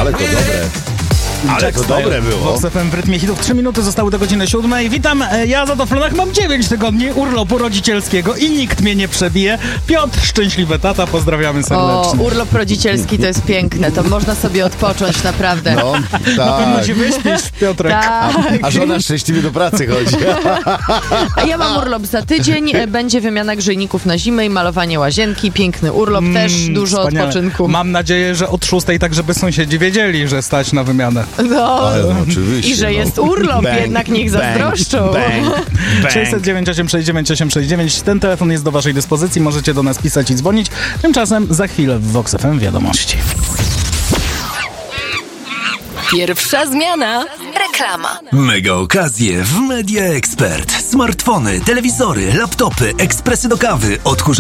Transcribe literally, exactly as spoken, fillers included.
Ale to dobre. Ale to dobre było. Vox F M w rytmie hitów. Trzy minuty zostały do godziny siódmej. Witam, ja za to w planach mam dziewięć tygodni urlopu rodzicielskiego i nikt mnie nie przebije. Piotr, szczęśliwy tata, pozdrawiamy serdecznie. O, urlop rodzicielski to jest piękne, to można sobie odpocząć, naprawdę. No, tak. Na pewno się wyśpisz, Piotrek. Tak. A żona szczęśliwie do pracy chodzi. A ja mam urlop za tydzień, będzie wymiana grzejników na zimę i malowanie łazienki, piękny urlop, Mm, też dużo wspaniale. odpoczynku. Mam nadzieję, że od szóstej, tak żeby sąsiedzi wiedzieli, że stać na wymianę. No, Ale no, oczywiście. i że no. jest urlop, Bang, jednak niech bang, zazdroszczą. Bang, bang. sześćset dziewięć osiem sześć dziewięć osiem sześć dziewięć. Ten telefon jest do waszej dyspozycji, możecie do nas pisać i dzwonić. Tymczasem za chwilę w Vox F M wiadomości. Pierwsza zmiana. Reklama. Mega okazje w Media Expert. Smartfony, telewizory, laptopy, ekspresy do kawy, odkurzacze.